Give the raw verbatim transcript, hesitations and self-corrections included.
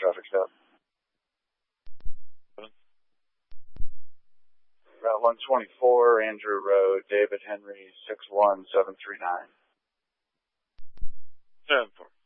traffic stop. Route one twenty-four, Andrew Road, David Henry, six one seven three nine. seven four.